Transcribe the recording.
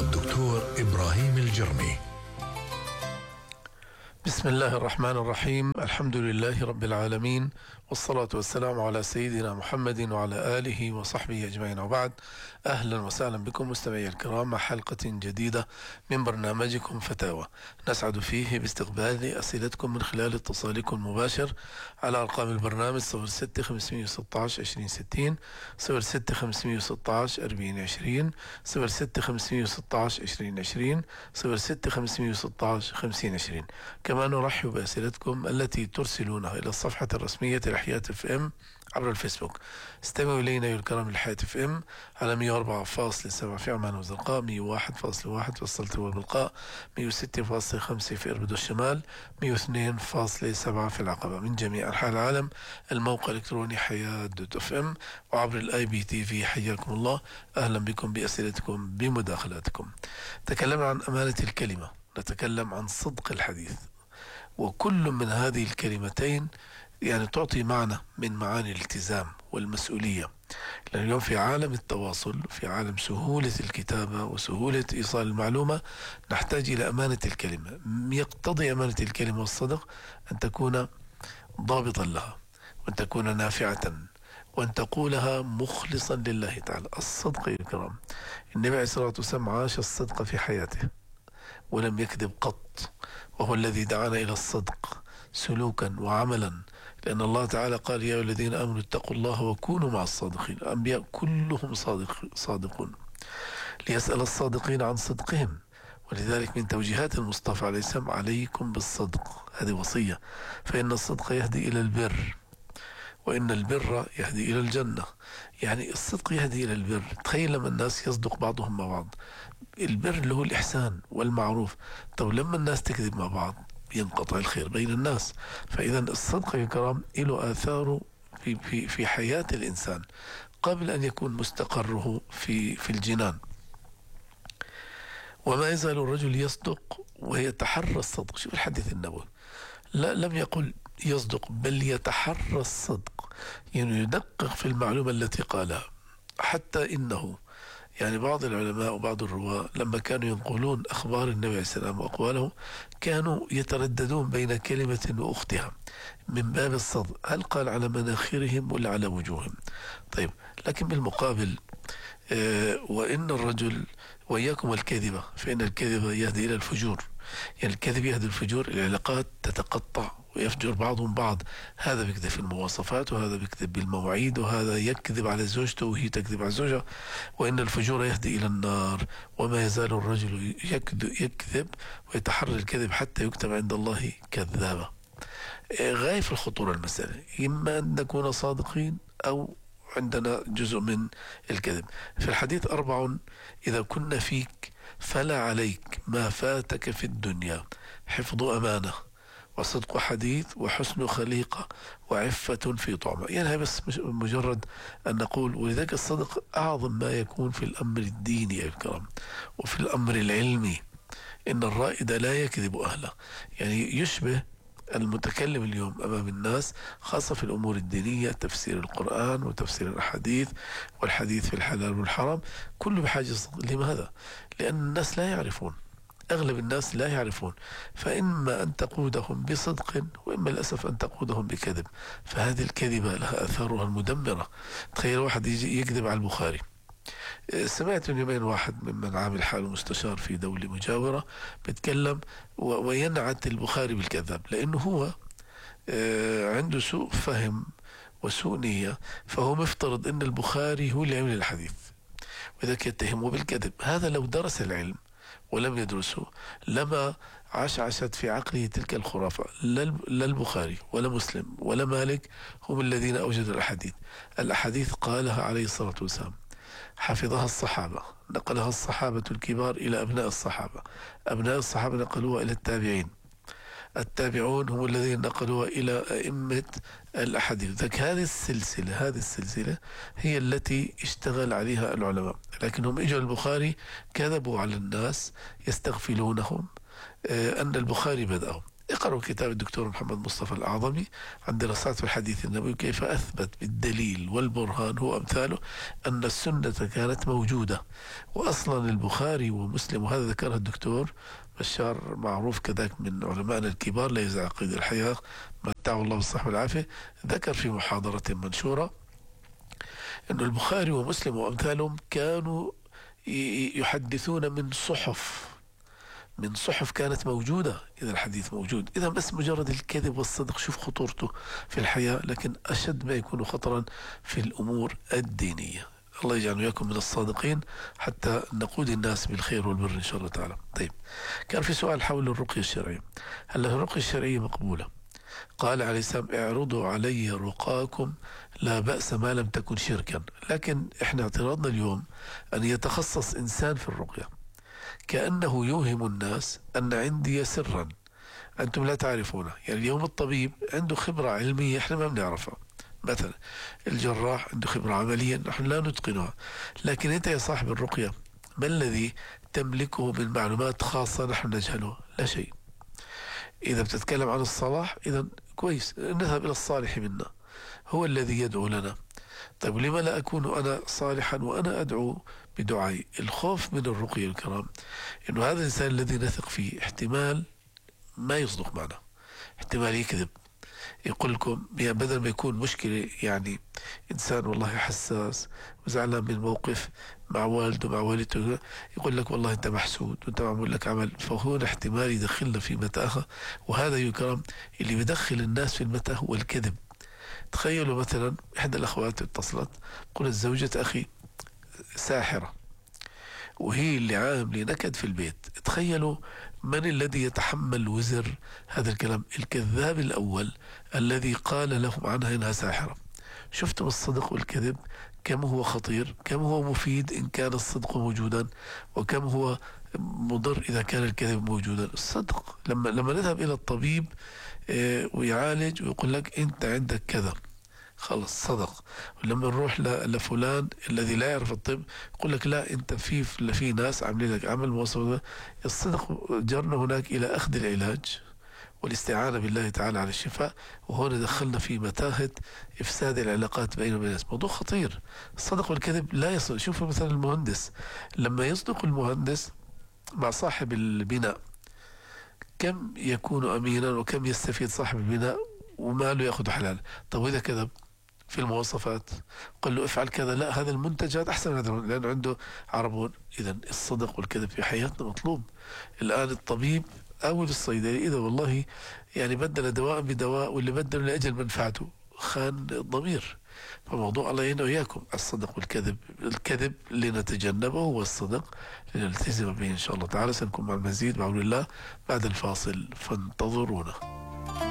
الدكتور إبراهيم الجرمي. بسم الله الرحمن الرحيم. الحمد لله رب العالمين، والصلاة والسلام على سيدنا محمد وعلى آله وصحبه أجمعين، وبعد. أهلا وسهلا بكم مستمعي الكرام مع حلقة جديدة من برنامجكم فتاوى، نسعد فيه باستقبال أسئلتكم من خلال اتصالكم المباشر على أرقام البرنامج 06 516 2060 06 516 4020 06 516 2020 06 516 5020. كما نرحب بأسئلتكم التي ترسلونها إلى الصفحة الرسمية لحياة اف ام عبر الفيسبوك. استمعوا إلينا يا الكرام لحياة اف ام على 104.7 في عمان وزرقاء، 101.1 في السلطنة والبلقاء، 106.5 في إربد الشمال، 102.7 في العقبة. من جميع أنحاء العالم الموقع الإلكتروني حياة دوت اف ام، وعبر الاي بي تي في. حياكم الله، أهلا بكم بأسئلتكم بمداخلاتكم. تكلمنا عن أمانة الكلمة، نتكلم عن صدق الحديث، وكل من هذه الكلمتين تعطي معنى من معاني الالتزام والمسؤولية. لأن اليوم في عالم التواصل، في عالم سهولة الكتابة وسهولة إيصال المعلومة، نحتاج إلى أمانة الكلمة. يقتضي أمانة الكلمة والصدق أن تكون ضابطا لها، وأن تكون نافعة، وأن تقولها مخلصا لله تعالى. الصدق يا الكرام، النبي عليه الصلاة والسلام عاش الصدق في حياته ولم يكذب قط، وهو الذي دعانا إلى الصدق سلوكا وعملا. لأن الله تعالى قال: يا الذين آمنوا اتقوا الله وكونوا مع الصادقين. الأنبياء كلهم صادقون، ليسأل الصادقين عن صدقهم. ولذلك من توجيهات المصطفى عليه السلام: عليكم بالصدق. هذه وصية، فإن الصدق يهدي إلى البر، وإن البر يهدي إلى الجنة. الصدق يهدي إلى البر. تخيل لما الناس يصدق بعضهم مع بعض، البر اللي هو الإحسان والمعروف. طب لما الناس تكذب مع بعض ينقطع الخير بين الناس. فإذا الصدق يا كرام له آثاره في حياة الإنسان قبل أن يكون مستقره في الجنان. وما يزال الرجل يصدق ويتحرى الصدق. شوف الحديث النبوي، لا لم يقل يصدق، بل يتحرى الصدق، يدقق في المعلومة التي قالها. حتى إنه بعض العلماء وبعض الرواة لما كانوا ينقلون أخبار النبي عليه السلام وأقواله كانوا يترددون بين كلمة وأختها من باب الصدق، هل قال على مناخرهم ولا على وجوههم؟ طيب، لكن بالمقابل وإن الرجل وإياكم الكذبة، فإن الكذبة يهدي إلى الفجور. الكذب يهدي الفجور، العلاقات تتقطع ويفجر بعضهم بعض. هذا بيكذب في المواصفات، وهذا بيكذب بالمواعيد، وهذا يكذب على زوجته وهي تكذب على زوجها. وإن الفجور يهدي إلى النار. وما يزال الرجل يكذب ويتحرى الكذب حتى يكتب عند الله كذابا. غاية في الخطورة المسألة، إما أن نكون صادقين أو عندنا جزء من الكذب. في الحديث 4 إذا كنا فيك فلا عليك ما فاتك في الدنيا: حفظ أمانة، وصدق حديث، وحسن خليقة، وعفة في طعمة. هي بس مجرد أن نقول. ولذلك الصدق أعظم ما يكون في الأمر الديني يا الكرام، وفي الأمر العلمي. إن الرائد لا يكذب أهله. يشبه المتكلم اليوم أمام الناس، خاصة في الأمور الدينية، تفسير القرآن وتفسير الأحاديث والحديث في الحلال والحرام، كله بحاجة صدق. لماذا؟ لأن الناس لا يعرفون، أغلب الناس لا يعرفون. فإما أن تقودهم بصدق، وإما للأسف أن تقودهم بكذب. فهذه الكذبة لها أثارها المدمرة. تخيل واحد يجي يكذب على البخاري. سمعت من يومين واحد ممن عامل حاله مستشار في دولة مجاورة بيتكلم وينعت البخاري بالكذاب، لأنه هو عنده سوء فهم وسوء نية. فهو مفترض أن البخاري هو اللي عمل الحديث، وذلك يتهمه بالكذب. هذا لو درس العلم ولم يدرسه لما عشعشت في عقله تلك الخرافة. لا البخاري ولا مسلم ولا مالك هم الذين أوجدوا الأحاديث قالها عليه الصلاة والسلام، حفظها الصحابة، نقلها الصحابة الكبار إلى أبناء الصحابة، أبناء الصحابة نقلوها إلى التابعين، التابعون هم الذين نقلوها إلى أئمة الأحاديث. هذه السلسلة هي التي اشتغل عليها العلماء. لكنهم اجوا البخاري كذبوا على الناس يستغفلونهم أن البخاري بدأهم. اقرأوا كتاب الدكتور محمد مصطفى الأعظمي عن دراسات في الحديث النبوي، كيف أثبت بالدليل والبرهان هو أمثاله أن السنة كانت موجودة. وأصلا البخاري ومسلم، وهذا ذكرها الدكتور بشار معروف كذاك من علمائنا الكبار لا يزع قيد الحياة، متعه الله بالصحة والعافية، ذكر في محاضرة منشورة أن البخاري ومسلم وأمثالهم كانوا يحدثون من صحف كانت موجودة. إذا الحديث موجود، إذا بس مجرد الكذب والصدق شوف خطورته في الحياة، لكن أشد ما يكون خطرا في الأمور الدينية. الله يجعل وياكم من الصادقين حتى نقود الناس بالخير والبر إن شاء الله تعالى. طيب، كان في سؤال حول الرقية الشرعية، هل الرقية الشرعية مقبولة؟ قال عليه السلام: اعرضوا علي رقاكم لا بأس ما لم تكن شركا. لكن احنا اعتراضنا اليوم أن يتخصص إنسان في الرقية كأنه يوهم الناس أن عندي سرا أنتم لا تعرفونه. يعني اليوم الطبيب عنده خبرة علمية احنا ما بنعرفها، مثلا الجراح عنده خبرة عملية نحن لا نتقنها، لكن أنت يا صاحب الرقية ما الذي تملكه من معلومات خاصة نحن نجهله؟ لا شيء. إذا بتتكلم عن الصلاح، إذا كويس نذهب إلى الصالح منا، هو الذي يدعو لنا. طيب، لما لا أكون أنا صالحا وأنا أدعو بدعائي؟ الخوف من الرقية الكرام إنه هذا الإنسان الذي نثق فيه احتمال ما يصدق معنا، احتمال يكذب، يقول لكم بدل ما يكون مشكلة، يعني إنسان والله حساس وزعلان من موقف مع والده مع والدته، يقول لك والله أنت محسود وأنت معمول لك عمل، فهو احتمال يدخلنا في متاهة. وهذا يكرم اللي بيدخل الناس في المتاهة هو الكذب. تخيلوا مثلا إحدى الأخوات اتصلت قلت: زوجة أخي ساحرة وهي اللي عاملة نكد في البيت. تخيلوا من الذي يتحمل وزر هذا الكلام؟ الكذاب الأول الذي قال لهم عنها إنها ساحرة. شفتم الصدق والكذب كم هو خطير، كم هو مفيد إن كان الصدق موجودا، وكم هو مضر إذا كان الكذب موجودا. الصدق لما نذهب إلى الطبيب ويعالج ويقول لك أنت عندك كذا، خلص صدق. ولما نروح لفلان الذي لا يعرف الطب يقول لك لا انت في ناس عاملين لك عمل موصل. الصدق جرنا هناك الى اخذ العلاج والاستعانة بالله تعالى على الشفاء، وهنا دخلنا في متاهة افساد العلاقات بين الناس. موضوع خطير. الصدق والكذب لا يصل. شوفوا مثلا المهندس لما يصدق المهندس مع صاحب البناء كم يكون امينا وكم يستفيد صاحب البناء وماله ياخذ حلال. طب واذا كذب في المواصفات قال له افعل كذا، لا هذا المنتج هذا احسن من هذا لانه عنده عربون. اذا الصدق والكذب في حياتنا مطلوب. الان الطبيب او الصيدلي اذا والله يعني بدل دواء بدواء واللي بدل لاجل منفعته خان الضمير. فموضوع الله يعيننا وإياكم الصدق والكذب. الكذب لنتجنبه والصدق لنلتزم به إن شاء الله تعالى. سنكون مع المزيد بعون الله بعد الفاصل، فانتظرونا.